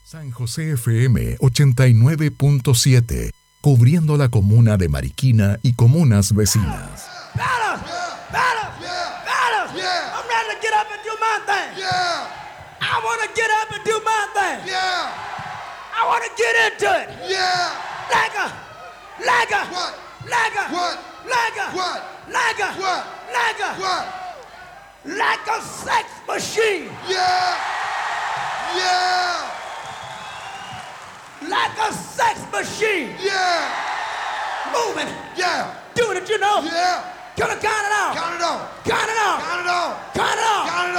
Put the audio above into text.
San José FM 89.7, cubriendo la comuna de Mariquina y comunas vecinas. Fellas, I'm ready to get up and do my thing. I want to get up and do my thing. I want to get into it. Like a sex machine. Like a sex machine. Moving. Doing it, you know. Gonna count it out. Count it on.